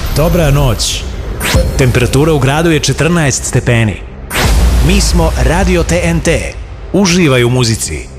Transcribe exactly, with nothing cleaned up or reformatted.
Dobra noć. Temperatura u gradu je četrnaest stepeni. Mi smo Radio T N T. Uživaj u muzici.